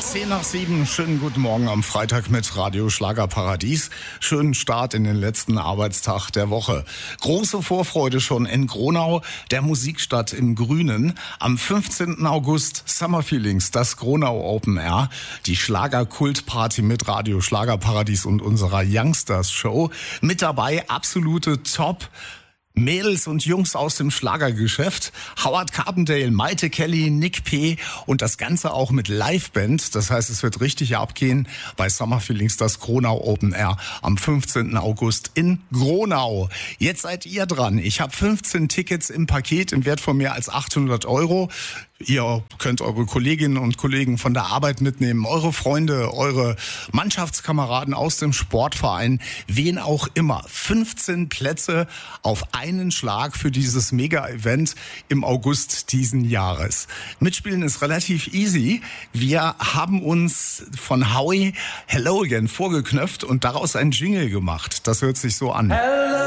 10:07, schönen guten Morgen am Freitag mit Radio Schlagerparadies. Schönen Start in den letzten Arbeitstag der Woche. Große Vorfreude schon in Gronau, der Musikstadt im Grünen. Am 15. August Summer Feelings, das Gronau Open Air. Die Schlagerkultparty mit Radio Schlagerparadies und unserer Youngsters Show. Mit dabei absolute Top Mädels und Jungs aus dem Schlagergeschäft. Howard Carpendale, Maite Kelly, Nick P. und das Ganze auch mit Liveband. Das heißt, es wird richtig abgehen bei Summer Feelings, das Gronau Open Air am 15. August in Gronau. Jetzt seid ihr dran. Ich habe 15 Tickets im Paket im Wert von mehr als 800 Euro. Ihr könnt eure Kolleginnen und Kollegen von der Arbeit mitnehmen, eure Freunde, eure Mannschaftskameraden aus dem Sportverein, wen auch immer. 15 Plätze auf einen Schlag für dieses Mega-Event im August diesen Jahres. Mitspielen ist relativ easy. Wir haben uns von Howie Hello Again vorgeknöpft und daraus einen Jingle gemacht. Das hört sich so an. Hello